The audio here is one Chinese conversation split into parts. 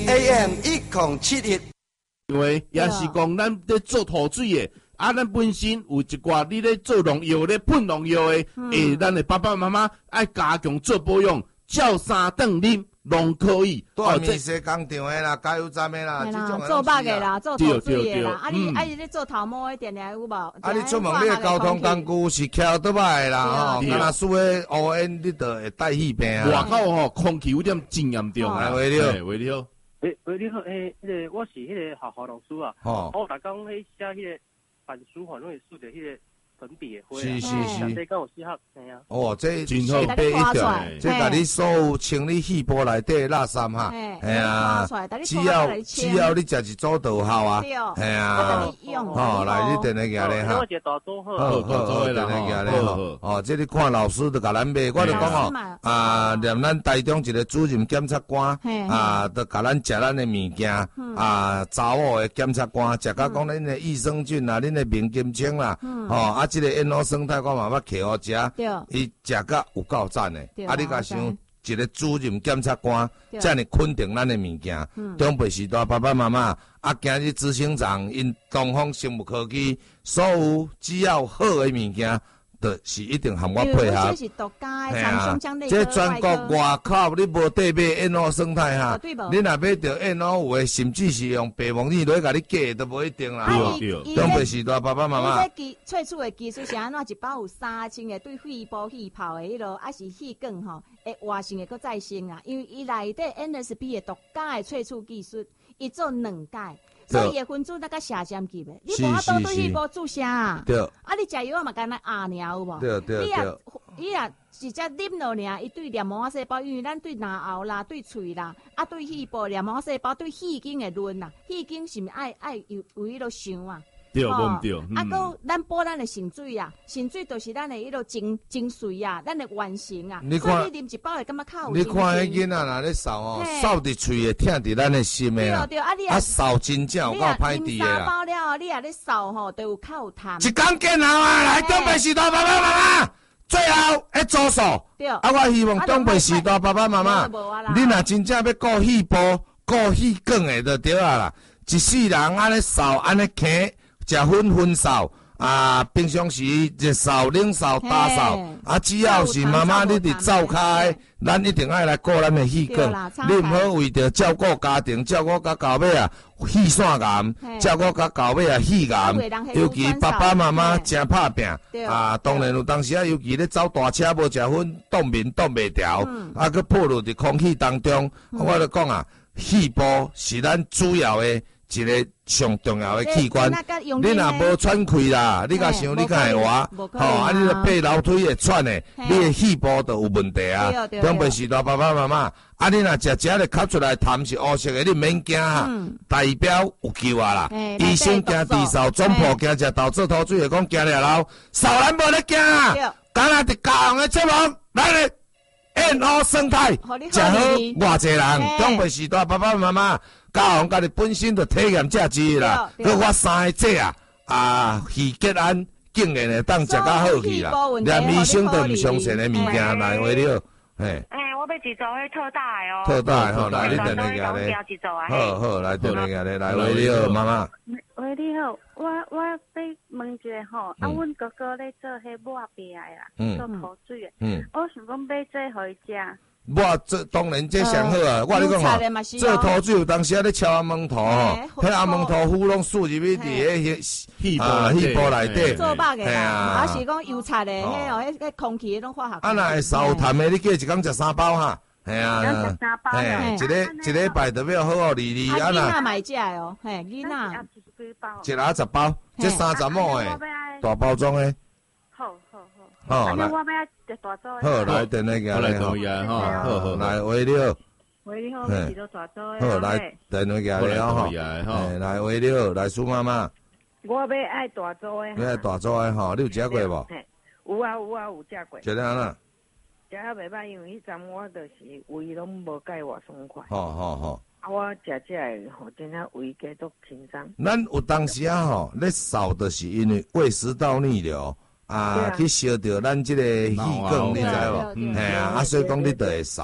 AM 1071。 因为也是讲咱咧做土水的，咱本身有一寡你咧做农药咧喷农药的，咱的爸爸妈妈爱加强做保养，照3顿啉拢可以。 大面色工厂的啦，加油站的啦，这种做肉的啦，做土水的啦，你咧做头毛的店咧有无？ 你出门你的交通工具是翘倒摆的啦，吼，敢若输的乌烟，你就会带气病啊。 外口吼空气有点真严重啊， 喂你好， 喂你好。 你好，我是迄个学校老师啊。我逐工迄写迄个板书法，拢会输着迄个粉笔的花。 是。 这跟我适合，系啊。 哦，这真好， 这甲你所有清理细胞内底垃圾哈，系啊。只要你食一组就好啊，系啊。吼，来你电来夹咧哈。 我一个大组好。 好，电来夹咧吼。哦，这你看老师就甲咱买，我就讲吼，连咱台中一个主任检察官就甲咱食咱的物件，查某的检察官食到讲恁的益生菌啦，恁的明金清啦，吼，这个燕窝生态我嘛捌摕互食，伊食甲有够赞的。你甲想一个主任检察官，遮尔肯定咱的物件，中北时代爸爸妈妈今日执行长因东方生物科技，所有只要好的物件。就是一定含我配合，这全国外口你无地买燕窝生态哈，你若买着燕窝有诶，甚至是用白木耳落甲你嫁都无一定啦。中北时代爸爸妈妈， 萃取诶技术是安怎？一包有3000个对肺部气泡诶迄落，还是气管吼，会活性会搁再生啊？因为伊内底 NSP 诶独家诶萃取技术，伊做2解。所以伊分子那个下降级的，你无法度对迄波注射啊。对。你食药嘛，干那尔有无？ 对。 伊也直接啉落尔，伊对黏膜细胞，因为咱对牙喉啦、对喙啦，对肺部黏膜细胞、对气管的润啦，气管是毋是爱有迄落想啊？ 对，无毋对。 搁咱补咱的肾水啊，肾水就是咱的迄落精髓啊，咱的完成啊。 你看， 你啉一包会感觉较有。 你看迄囡仔若咧扫哦，扫伫喙会疼伫咱的心的啦。 对， 扫真正有够歹治的啦。 啉3包了，你也咧扫吼，都有较有痰。 一工见好啊，来东北时代爸爸妈妈，最后一组数。对。我希望东北时代爸爸妈妈，你若真正要顾肺部、顾气管的就对啊啦。一世人安尼扫，安尼啃。食粉扫平常时热扫、冷扫、大扫只要是妈妈你伫走开，咱一定爱来顾咱的气管。你毋好为着照顾家庭，照顾到到尾气栓癌，照顾到到尾气癌。尤其爸爸妈妈真拍拼当然有当时尤其咧走大车无食粉，冻面冻袂调，佮暴露伫空气当中。我就讲气部是咱主要的。一个上重要的器官，你若无喘气啦，你甲想你敢会活？你著爬楼梯会喘的，你的肺部就有问题啊。中北时代爸爸妈妈，你若食咧吸出来痰是黑色的，你免惊代表有救啊啦。医生惊治扫，总部惊食豆做土水的，讲惊了老，扫咱无咧惊啊。敢若伫家用的节目，咱的燕窝生态，食好偌济人，中北时代爸爸妈妈。家红家己本身就体验价值啦，佮我3个姐肺结安竟然会当食较好去啦，连医生都毋相信的物件来话了，嘿。 我要一组迄特大的哦。 特大的吼，来你等下个咧。好，来等下个咧，来喂你好，妈妈。 喂你好，我要问一下吼，阮哥哥咧做迄抹饼的啦，做土水的，我想讲买这互伊食。 这当然这上好啊！我你讲吼，做土水有当时咧敲阿蒙头吼，迄阿蒙头糊拢输入去伫迄气部内底。 做肉的啦，还是讲油菜的，迄空气迄种化学。 若会烧痰的，你叫一工食3包哈，系啊， 食3包。 一礼拜特别好好哩。 囡仔买食的哦，嘿，囡仔。 一人10包，这30毛的，大包装的。 好，来，我要大组的。 好，来电那个来，好，来喂你好。 喂你好，我是做大组的。 好，来电那个来吼，来喂你好，来苏妈妈。 我要爱大组的。 你爱大组的吼，你有食过无？ 有啊，有食过。 食了哪？ 食啊袂歹，因为迄阵我就是胃拢无解我爽快。 好。 我食的吼，真正胃加足轻松。 咱有当时吼，咧扫的是因为胃食道逆流。去烧着咱这个气管，你知无？所以讲你就会扫。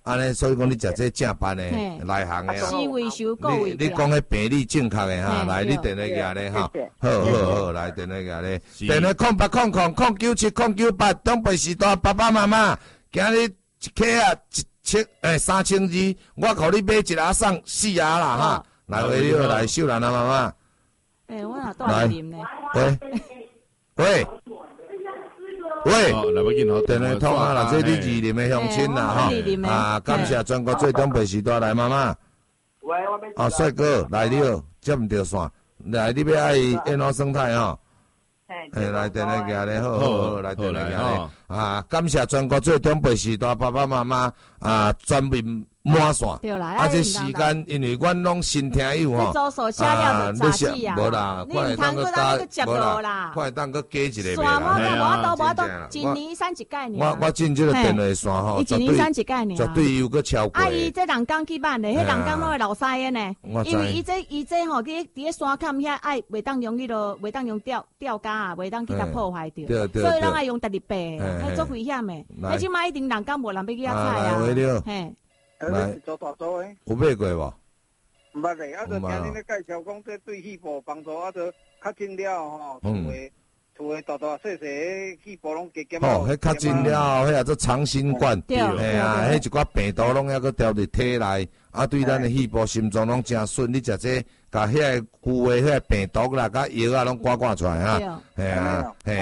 安尼，所以讲你食这正版的内行的啊。 是维修够位。 你讲迄病历正确的哈，来你电话举咧哈，好，来电话举咧，电话0800097098，东北时代爸爸妈妈，今日一克啊3200，我靠你买一盒送4盒啦哈，来回了来秀兰啊妈妈。 我哪带来啉呢？ 喂。喂， 来不及吼， 电话通啊啦，这你二林的乡亲啦哈，啊，感谢全国最东北时代来妈妈。喂，我要。啊，帅哥来了，接唔到线，来你要爱燕鸥生态吼。来电话举咧，好，来电话举咧，啊，感谢全国最东北时代爸爸妈妈啊，全面满线。对啦，啊，这时间因为阮拢新听友吼，啊，你是无啦，快当个加，无啦，快当个加一个呗啦。 无多，一年3一届呢。 我进这个电话线吼， 一年3一届呢。 绝对有个超过。 啊，伊这人工去办的，迄人工拢会流屎的呢。因为伊这吼，伫咧山坎遐爱袂当用袂当用吊架啊，袂当去甲破坏掉。所以拢爱用12倍，迄足危险的。迄即摆一定人工无人要去遐采啊。嘿。 来，做大做诶， 有买过无？ 毋捌咧，啊，就听恁咧介绍讲，这对细胞帮助，啊，就较真了吼，厝诶大大细细细胞拢加减。 吼，迄较真了，迄也做长新冠，嘿啊，迄一寡病毒拢还阁调入体内，啊，对咱诶细胞、心脏拢真顺。你食这，甲遐个旧诶迄个病毒啦，甲药啊，拢赶出来哈，嘿啊，嘿。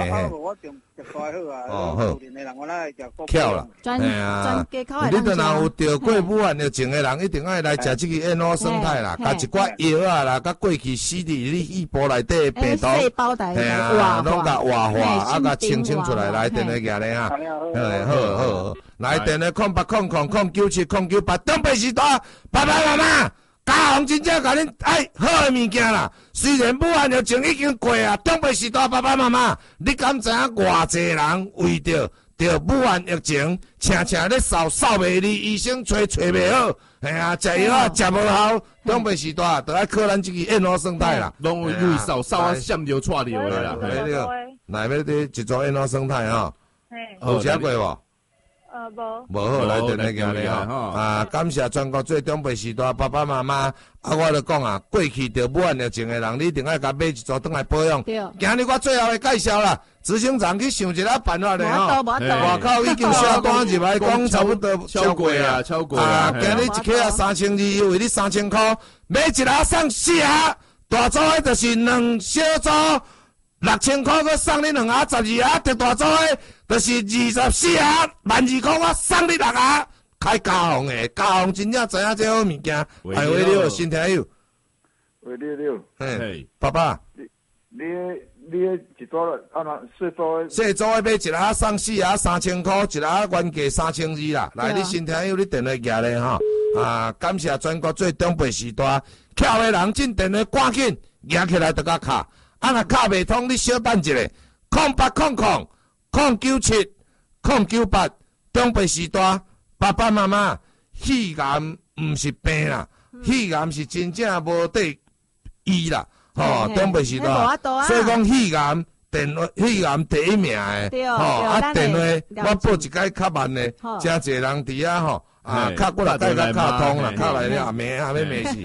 好，巧啦，哎呀，你若有着过武汉疫情的人，一定爱来食这个燕鸥生态啦，甲一寡药啊啦，甲过去死伫你细胞内底病毒，哎呀，拢甲活化，啊，甲清出来，来电话举咧哈，好，来电话0800097098，东北时代爸爸妈妈。嘉宏真正甲恁爱好诶物件啦，虽然武汉疫情已经过啊，东北时代爸爸妈妈，你敢知影偌济人为着武汉疫情，请咧扫袂离，医生找袂好，哎呀，食药啊食无效，东北时代就爱靠咱这个燕鸥生态啦， 拢为扫啊闪着错着诶啦， 来要伫一组燕鸥生态吼，有食过无？无好来电话举咧吼，啊！感谢全国最东北时代爸爸妈妈，啊！我就讲啊，过去着武汉疫情的人，你一定爱甲买一组转来保养。今日我最后的介绍啦，执行长去想一下办法咧吼。外口已经下单入来讲差不多超过啊，啊！今日一克啊3200，优惠你3000块，买一盒送4盒，大组的就是2小组6000块，佮送你2盒12盒，得大组的。就是24盒，12,000块我送你6盒，开嘉宏的，嘉宏真正知影这好物件，哎，为了新听友， 为了， 嘿，爸爸， 你一组啊那细组的买一盒送4盒3000块，一盒原价3200啦。来，你新听友，你电话举咧吼，啊，感谢全国最东北时代，巧的人进电话赶紧举起来就甲卡，啊若卡袂通，你小等一下，0800097098，东北时代爸爸妈妈，肺癌毋是病啦，肺癌是真正无得医啦，吼，东北时代，所以讲肺癌肺癌第一名诶，吼，啊电话我报一解较慢诶，真侪人伫遐吼，啊，卡过来带较卡通啦，卡来了阿妹阿妹没事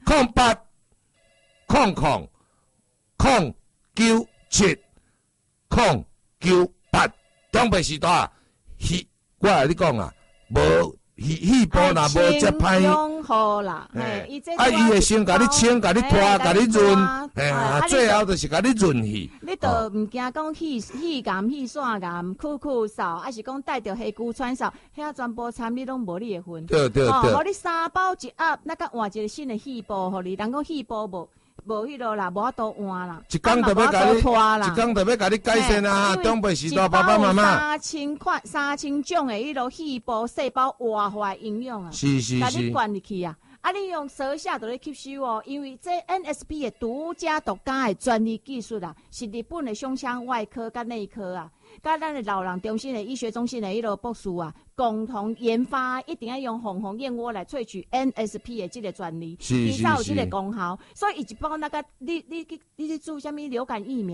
，0800097098，东北时代，我来你讲啊，无细胞若无接歹，啊，伊会先甲你清、甲你拖、甲你润，哎呀，最后就是甲你润去。 你都毋惊讲肺癌、肺腺癌、咳嗽，还是讲带着黑骨喘嗽，遐全部参你拢无你的份。 对， 互你3包一盒，那甲换一个新的细胞，互你，人讲细胞无迄落啦，无法度换啦， 一工特要甲你改善啊！东北时代爸爸妈妈 ，3000种的迄落细胞细胞活化营养啊，甲你灌入去啊！啊，你用舌下就咧吸收哦，因为这 NSP 的独家的专利技术啊，是日本的胸腔外科甲内科啊，甲咱的老人中心的医学中心的迄落博士啊，共同研发，一定要用红燕窝来萃取 NSP 的这个专利，伊才有这个功效。所以伊一包那个，你去注什么流感疫苗，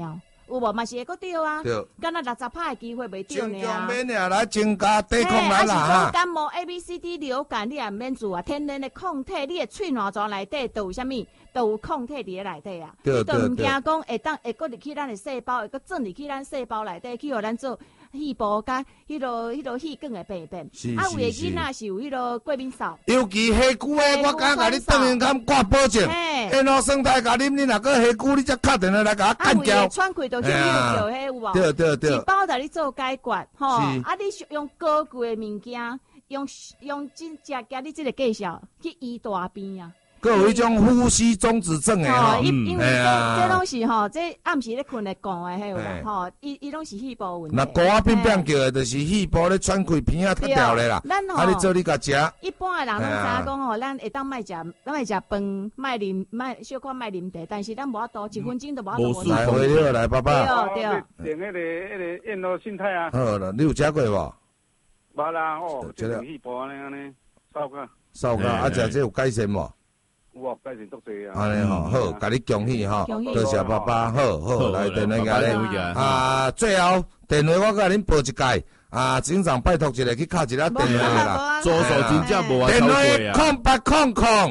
有无嘛是会搁着啊？ 对， 敢若60%的机会袂着呢啊。 免呀，来增加抵抗力啦哈。 啊是讲感冒 ABCD 流感，你也免做啊。天然的抗体，你的喙烂泉内底都有啥物？都有抗体伫咧内底啊。你都毋惊讲会搁入去咱的细胞，会搁转入去咱细胞内底，去互咱做细胞甲迄落细管的病变。啊，有的囡仔是有迄落过敏扫。 尤其下久的，我敢甲你当然敢挂保证。因咯生态甲啉，你若搁下久，你才敲电话来甲我干掉。 啊，喘气就去尿尿，迄有无？ 对。 一包来你做解决，吼。啊，你用高贵的物件，用真正加你这个介绍去医大病啊。 佮有迄种呼吸中止症的吼， 因为这拢是吼，这暗时咧困咧讲的，迄有啦吼，伊拢是细胞问题。 那高啊变变叫的，就是细胞咧喘气片啊脱掉咧啦。啊，你做你甲食。 一般的人拢知影讲吼，咱会当卖食饭，卖小可卖啉茶，但是咱无法度，1分钟都无法度。 来回了来，爸爸。 对。 点迄个燕罗心态啊。 好了，你有食过无？ 无啦，这个细胞安尼 sau个，啊，食这有改善无？ 有改善足济啊！ 安尼吼，好，甲你恭喜吼，多谢爸爸，好，来电话甲你啊，最后电话我甲恁报一届啊，警长拜托一下去敲一下电话啦， 左手真正无啊， 电话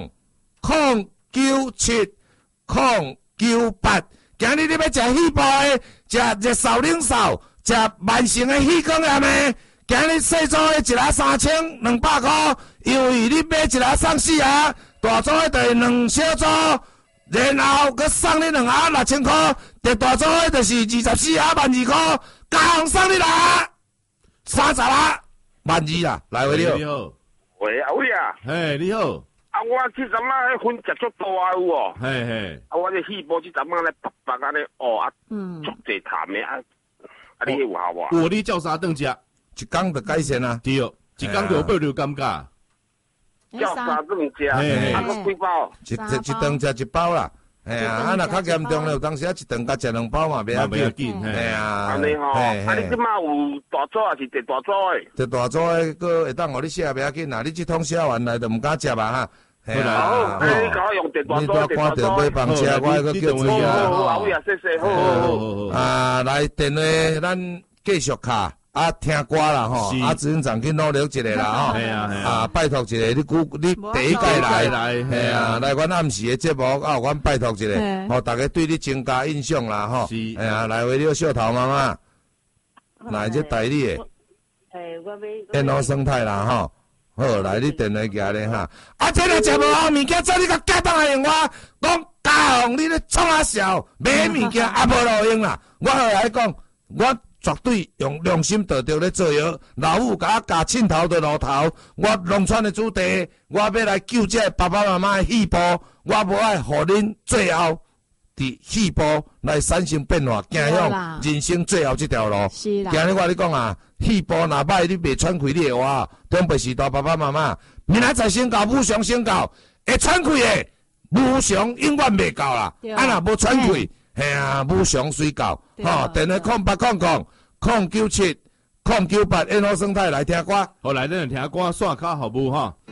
0800970998，今日你要食细胞的，食热烧冷烧，食慢性的气管炎的。今日细组的一粒3200块，因为你买一粒送4盒，大组的就是2小组，然后佮送你2盒6000块，第大组的就是24盒12000块，加上送你30盒12000啦，来喂你好， 喂阿伟啊， 嘿你好， 啊我这阵啊迄分食足大啊有哦， 嘿， 啊我这细胞这阵啊咧白白安尼啊，足济痰的啊，你有效无？ 有你照3顿食。 一天就改善啊， 对，一天就有8-6感觉。 照3顿食，啊，佮几包？ 一顿食1包啦。啊，若较严重咧，有当时啊一顿甲食2包嘛，袂要紧。 安尼吼，啊，你即马有大组还是第大组诶？ 第大组诶，佫会当互你写袂要紧啦。你即通写完来就毋敢食嘛哈。 好，你甲我用第大组， 你赶着买房车，我佫叫你啊。好，阿伟啊，谢谢，好。 啊，来电话，咱继续敲。啊，听歌啦吼，啊，执行长去努力一下啦吼，啊，拜托一下，你第一届来，嘿啊，来阮暗时的节目，啊，阮拜托一下，吼，大家对你增加印象啦吼，哎呀，来为了小头妈妈，来这代理的，燕罗生态啦吼，好，来你电话寄咧哈，啊，这个节目好物件，做你个家当来用我，讲家红你咧创啊笑，买物件啊无路用啦，我来讲，我。绝对用良心道德咧做药，老母甲我加凊头的路头，我农村的子弟，我要来救这爸爸妈妈的细胞，我无爱互恁最后伫细胞来产生变化，走向人生最后这条路。 是啦。 今日我跟你讲啊，细胞若歹，你袂喘气，你会活。中北时代爸爸妈妈，明仔载先到，母上先到，会喘气的母上永远袂到啦。啊，若无喘气，嘿啊，母上水到。吼，电话0800097098，燕罗生态来听歌。 好，来咱听歌，线卡服务哈。